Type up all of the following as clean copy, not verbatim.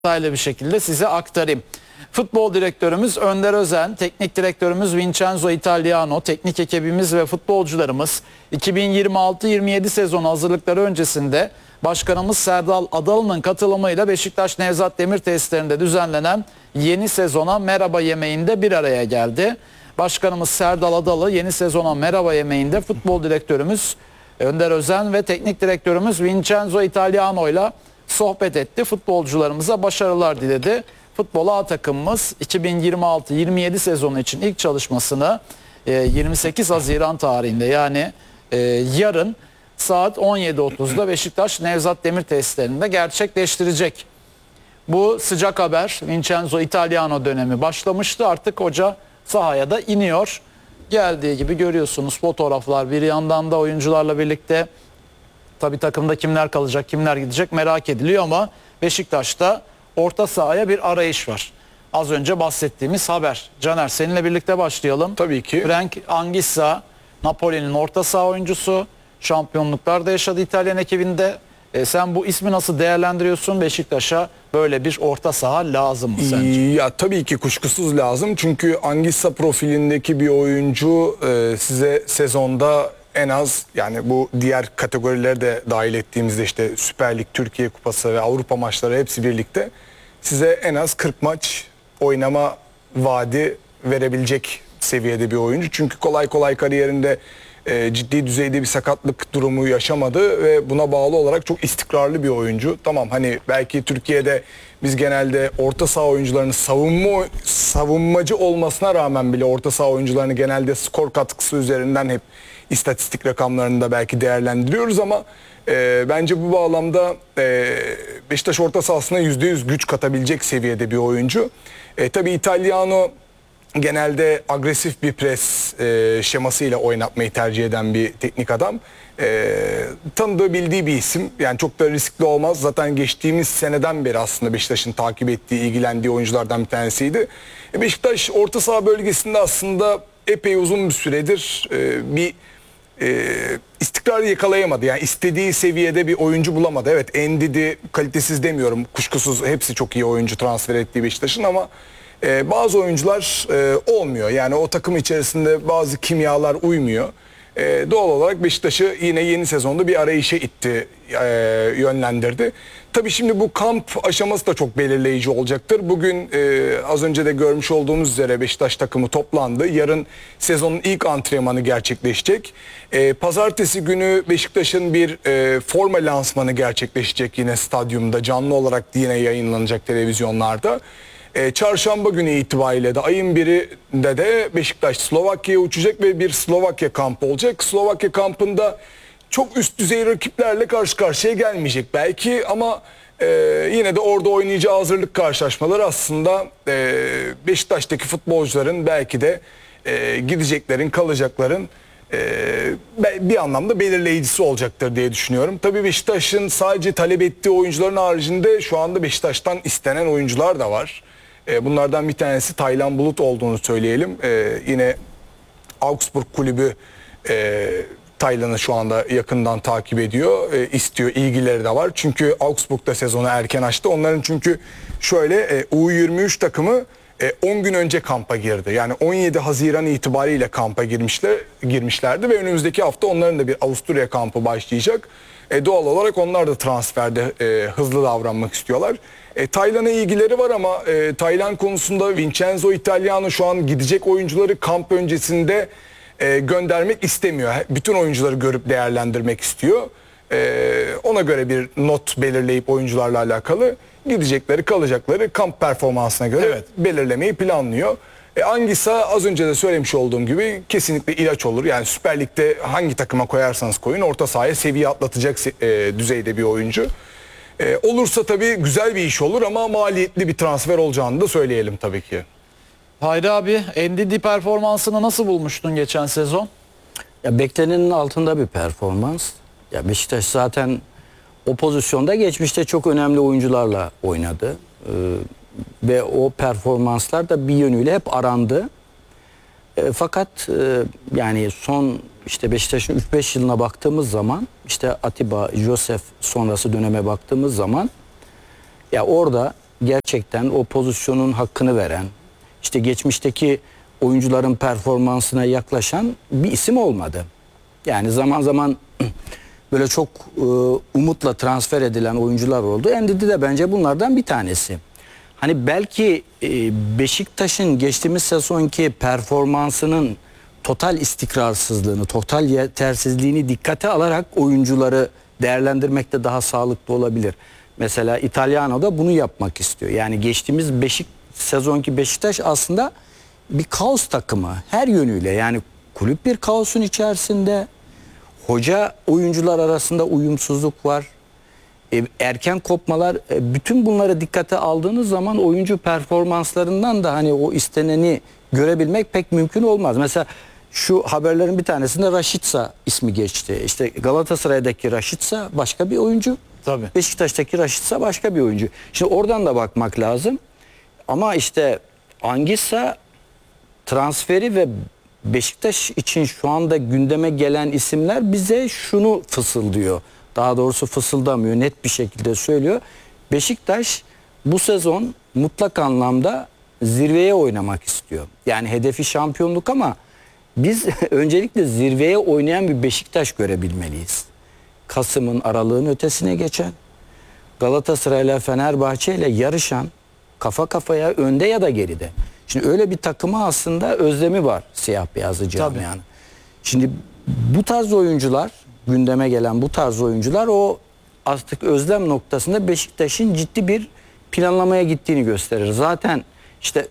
detaylı bir şekilde size aktarayım. Futbol direktörümüz Önder Özen, teknik direktörümüz Vincenzo Italiano, teknik ekibimiz ve futbolcularımız 2026-27 sezonu hazırlıkları öncesinde Başkanımız Serdal Adalı'nın katılımıyla Beşiktaş Nevzat Demir tesislerinde düzenlenen yeni sezona merhaba yemeğinde bir araya geldi. Başkanımız Serdal Adalı yeni sezona merhaba yemeğinde futbol direktörümüz Önder Özen ve teknik direktörümüz Vincenzo Italiano ile sohbet etti. Futbolcularımıza başarılar diledi. Futbol A takımımız 2026-27 sezonu için ilk çalışmasını 28 Haziran tarihinde yani yarın saat 17.30'da Beşiktaş Nevzat Demir tesislerinde gerçekleştirecek. Bu sıcak haber. Vincenzo Italiano dönemi başlamıştı. Artık hoca sahaya da iniyor. Geldiği gibi görüyorsunuz fotoğraflar. Bir yandan da oyuncularla birlikte tabii takımda kimler kalacak, kimler gidecek merak ediliyor ama Beşiktaş'ta orta sahaya bir arayış var. Az önce bahsettiğimiz haber. Caner, seninle birlikte başlayalım. Tabii ki. Frank Anguissa, Napoli'nin orta saha oyuncusu. Şampiyonluklarda yaşadı İtalyan ekibinde. Sen bu ismi nasıl değerlendiriyorsun? Beşiktaş'a böyle bir orta saha lazım mı sence? Ya tabii ki kuşkusuz lazım. Çünkü Anguissa profilindeki bir oyuncu size sezonda en az, yani bu diğer kategorileri de dahil ettiğimizde işte Süper Lig, Türkiye Kupası ve Avrupa maçları hepsi birlikte size en az 40 maç oynama vaadi verebilecek seviyede bir oyuncu. Çünkü kolay kolay kariyerinde ciddi düzeyde bir sakatlık durumu yaşamadı ve buna bağlı olarak çok istikrarlı bir oyuncu. Tamam, hani belki Türkiye'de biz genelde orta saha oyuncularının savunmacı olmasına rağmen bile orta saha oyuncularını genelde skor katkısı üzerinden hep istatistik rakamlarını da belki değerlendiriyoruz ama bence bu bağlamda Beşiktaş orta sahasına %100 güç katabilecek seviyede bir oyuncu. Tabii Italiano genelde agresif bir pres şemasıyla oynatmayı tercih eden bir teknik adam. Tanıdığı, bildiği bir isim. Yani çok da riskli olmaz. Zaten geçtiğimiz seneden beri aslında Beşiktaş'ın takip ettiği, ilgilendiği oyunculardan bir tanesiydi. Beşiktaş orta saha bölgesinde aslında epey uzun bir süredir bir istikrarı yakalayamadı. Yani istediği seviyede bir oyuncu bulamadı. Evet, Ndidi kalitesiz demiyorum. Kuşkusuz hepsi çok iyi oyuncu transfer ettiği Beşiktaş'ın ama bazı oyuncular olmuyor. Yani o takım içerisinde bazı kimyalar uymuyor. Doğal olarak Beşiktaş'ı yine yeni sezonda bir arayışa itti, yönlendirdi. Tabii şimdi bu kamp aşaması da çok belirleyici olacaktır. Bugün az önce de görmüş olduğumuz üzere Beşiktaş takımı toplandı. Yarın sezonun ilk antrenmanı gerçekleşecek. Pazartesi günü Beşiktaş'ın bir forma lansmanı gerçekleşecek yine stadyumda. Canlı olarak yine yayınlanacak televizyonlarda. Çarşamba günü itibariyle de ayın 1'inde de Beşiktaş Slovakya'ya uçacak ve bir Slovakya kampı olacak. Slovakya kampında çok üst düzey rakiplerle karşı karşıya gelmeyecek belki ama yine de orada oynayacağı hazırlık karşılaşmaları aslında Beşiktaş'taki futbolcuların belki de gideceklerin, kalacakların bir anlamda belirleyicisi olacaktır diye düşünüyorum. Tabii Beşiktaş'ın sadece talep ettiği oyuncuların haricinde şu anda Beşiktaş'tan istenen oyuncular da var. Bunlardan bir tanesi Taylan Bulut olduğunu söyleyelim. Yine Augsburg kulübü Taylan'ı şu anda yakından takip ediyor. İstiyor, ilgileri de var. Çünkü Augsburg'da sezonu erken açtı. Onların çünkü şöyle U23 takımı 10 gün önce kampa girdi. Yani 17 Haziran itibariyle kampa girmişlerdi ve önümüzdeki hafta onların da bir Avusturya kampı başlayacak. Doğal olarak onlar da transferde hızlı davranmak istiyorlar. Taylan'a ilgileri var ama Taylan konusunda Vincenzo Italiano şu an gidecek oyuncuları kamp öncesinde göndermek istemiyor. Bütün oyuncuları görüp değerlendirmek istiyor. Ona göre bir not belirleyip oyuncularla alakalı gidecekleri, kalacakları kamp performansına göre belirlemeyi planlıyor. Anguissa az önce de söylemiş olduğum gibi kesinlikle ilaç olur. Yani Süper Lig'de hangi takıma koyarsanız koyun orta sahaya seviye atlatacak düzeyde bir oyuncu. Olursa tabii güzel bir iş olur ama maliyetli bir transfer olacağını da söyleyelim tabii ki. Hayri abi, Ndidi performansını nasıl bulmuştun geçen sezon? Ya beklenenin altında bir performans. Ya Beşiktaş zaten o pozisyonda geçmişte çok önemli oyuncularla oynadı. Ve o performanslar da bir yönüyle hep arandı. Fakat yani son işte Beşiktaş'ın 3-5 yılına baktığımız zaman işte Atiba, Josef sonrası döneme baktığımız zaman ya orada gerçekten o pozisyonun hakkını veren, işte geçmişteki oyuncuların performansına yaklaşan bir isim olmadı. Yani zaman zaman böyle çok umutla transfer edilen oyuncular oldu. Endidi de bence bunlardan bir tanesi. Hani belki Beşiktaş'ın geçtiğimiz sezonki performansının total istikrarsızlığını, total yetersizliğini dikkate alarak oyuncuları değerlendirmekte daha sağlıklı olabilir. Mesela Italiano da bunu yapmak istiyor. Yani geçtiğimiz sezonki Beşiktaş aslında bir kaos takımı her yönüyle. Yani kulüp bir kaosun içerisinde, hoca oyuncular arasında uyumsuzluk var. Erken kopmalar, bütün bunları dikkate aldığınız zaman oyuncu performanslarından da hani o isteneni görebilmek pek mümkün olmaz. Mesela şu haberlerin bir tanesinde Rashica ismi geçti. İşte Galatasaray'daki Rashica başka bir oyuncu. Tabii. Beşiktaş'taki Rashica başka bir oyuncu. Şimdi oradan da bakmak lazım. Ama işte Anguissa transferi ve Beşiktaş için şu anda gündeme gelen isimler bize şunu fısıldıyor. Daha doğrusu fısıldamıyor, net bir şekilde söylüyor. Beşiktaş bu sezon mutlak anlamda zirveye oynamak istiyor. Yani hedefi şampiyonluk ama biz öncelikle zirveye oynayan bir Beşiktaş görebilmeliyiz. Kasım'ın, Aralık'ın ötesine geçen, Galatasaray ile Fenerbahçe ile yarışan, kafa kafaya önde ya da geride. Şimdi öyle bir takıma aslında özlemi var siyah beyazlı camianın. Şimdi bu tarz oyuncular, gündeme gelen bu tarz oyuncular o artık özlem noktasında Beşiktaş'ın ciddi bir planlamaya gittiğini gösterir. Zaten işte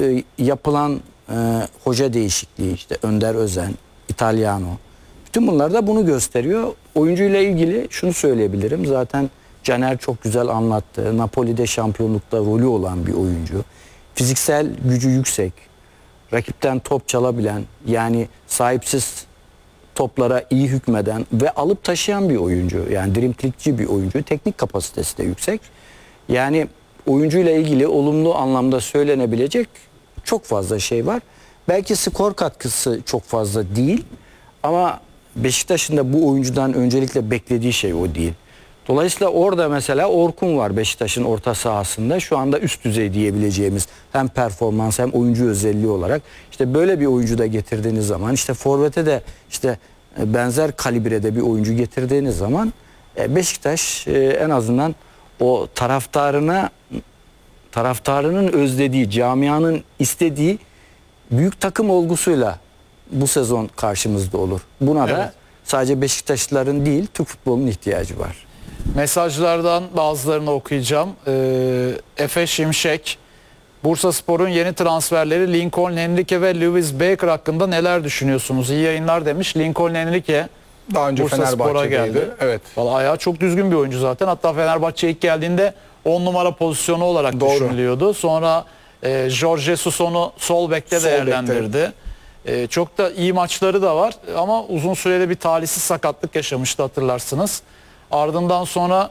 yapılan hoca değişikliği, işte Önder Özen, Italiano, bütün bunlar da bunu gösteriyor. Oyuncuyla ilgili şunu söyleyebilirim. Zaten Caner çok güzel anlattı. Napoli'de şampiyonlukta rolü olan bir oyuncu. Fiziksel gücü yüksek. Rakipten top çalabilen, yani sahipsiz toplara iyi hükmeden ve alıp taşıyan bir oyuncu. Yani driblingçi bir oyuncu. Teknik kapasitesi de yüksek. Yani oyuncuyla ilgili olumlu anlamda söylenebilecek çok fazla şey var. Belki skor katkısı çok fazla değil ama Beşiktaş'ın da bu oyuncudan öncelikle beklediği şey o değil. Dolayısıyla orada mesela Orkun var Beşiktaş'ın orta sahasında. Şu anda üst düzey diyebileceğimiz hem performans hem oyuncu özelliği olarak. İşte böyle bir oyuncu da getirdiğiniz zaman, işte forvete de işte benzer kalibrede bir oyuncu getirdiğiniz zaman Beşiktaş en azından o taraftarının özlediği, camianın istediği büyük takım olgusuyla bu sezon karşımızda olur. Buna da sadece Beşiktaşlıların değil, Türk futbolunun ihtiyacı var. Mesajlardan bazılarını okuyacağım. Efe Şimşek, Bursaspor'un yeni transferleri Lincoln Enrique ve Lewis Baker hakkında neler düşünüyorsunuz? İyi yayınlar demiş. Lincoln Enrique Daha önce Bursaspor'a Fenerbahçe'deydi. geldi. Evet. Vallahi ayağı çok düzgün bir oyuncu zaten. Hatta Fenerbahçe ilk geldiğinde 10 numara pozisyonu olarak Doğru. düşünülüyordu. Sonra Jorge Jesus onu sol bekte Sol değerlendirdi. Çok da iyi maçları da var ama uzun sürede bir talihsiz sakatlık yaşamıştı, hatırlarsınız. Ardından sonra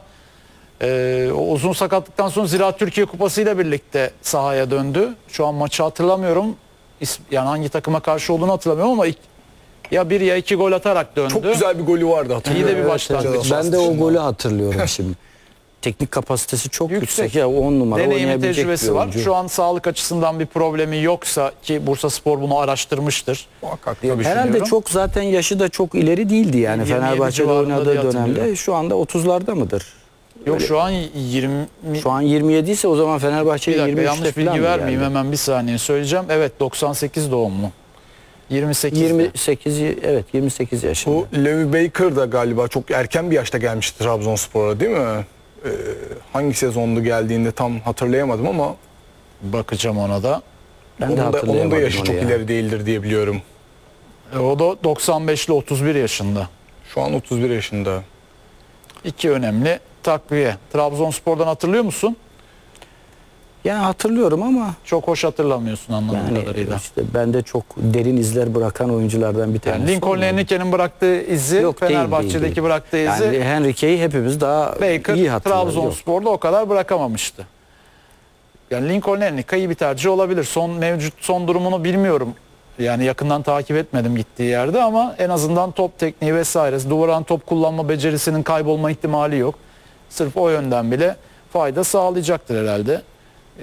o uzun sakatlıktan sonra Ziraat Türkiye Kupası ile birlikte sahaya döndü. Şu an maçı hatırlamıyorum. Yani hangi takıma karşı olduğunu hatırlamıyorum ama ya bir ya iki gol atarak döndü. Çok güzel bir golü vardı, hatırlıyorum. İyi de bir başlangıç. Ben de o golü hatırlıyorum şimdi. Teknik kapasitesi çok yüksek. Ya 10 numara deneyimi, oynayabilecek tecrübesi bir var. oyuncu. Şu an sağlık açısından bir problemi yoksa, ki Bursaspor bunu araştırmıştır. Muhakkak diye tabii. düşünüyorum. Herhalde çok zaten yaşı da çok ileri değildi yani 27 Fenerbahçe'de civarında diye oynadığı hatırlıyorum. dönemde. Şu anda 30'larda mıdır? Yok şu an 20. Şu an 27 ise o zaman Bir Fenerbahçe'ye dakika, 23'te yanlış bilgi falan vermeyeyim, yani. hemen bir saniye söyleyeceğim. Evet, 98 doğumlu. 28. 28 evet 28 yaşında. Bu Levi Baker da galiba çok erken bir yaşta gelmişti Trabzonspor'a, değil mi? Hangi sezondu geldiğinde tam hatırlayamadım ama Bakacağım ona da. Ben de onun da hatırlayamadım yaşı onu çok ya. ileri değildir diye biliyorum. O da 95'li 31 yaşında. Şu an 31 yaşında. İki önemli takviye. Trabzonspor'dan hatırlıyor musun? Yani hatırlıyorum ama Çok hoş hatırlamıyorsun anladığım yani kadarıyla. işte bende çok derin izler bırakan oyunculardan bir tanesi. Yani Lincoln olmadı. Enrique'nin bıraktığı izi, Yok, değil, Fenerbahçe'deki değil. bıraktığı izi, Yani Henrique'yi hepimiz daha Baker iyi hatırlıyoruz. Yok. Trabzonspor'da o kadar bırakamamıştı. Yani Lincoln Enrique iyi bir tercih olabilir. Son durumunu bilmiyorum. Yani yakından takip etmedim gittiği yerde ama en azından top tekniği vesaire, duvaran top kullanma becerisinin kaybolma ihtimali yok. Sırf o yönden bile fayda sağlayacaktır herhalde.